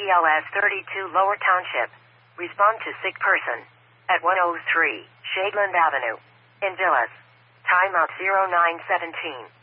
BLS 32 Lower Township. Respond to sick person. At 103 Shadeland Avenue. In Villas. Timeout 0917.